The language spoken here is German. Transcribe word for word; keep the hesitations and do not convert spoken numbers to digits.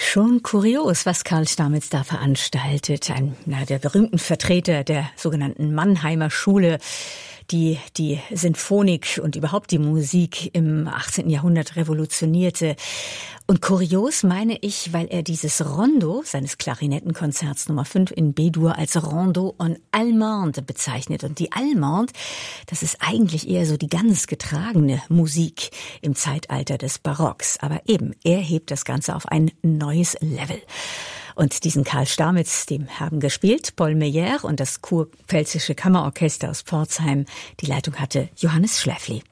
Schon kurios, was Karl Stamitz da veranstaltet. Ein, na, der berühmten Vertreter der sogenannten Mannheimer Schule, die die Sinfonik und überhaupt die Musik im achtzehnten Jahrhundert revolutionierte. Und kurios meine ich, weil er dieses Rondo seines Klarinettenkonzerts Nummer fünf in B-Dur als Rondo en Allemande bezeichnet. Und die Allemande, das ist eigentlich eher so die ganz getragene Musik im Zeitalter des Barocks. Aber eben, er hebt das Ganze auf ein neues Level. Und diesen Karl Stamitz, dem haben gespielt Paul Meyer und das Kurpfälzische Kammerorchester aus Pforzheim. Die Leitung hatte Johannes Schläfli.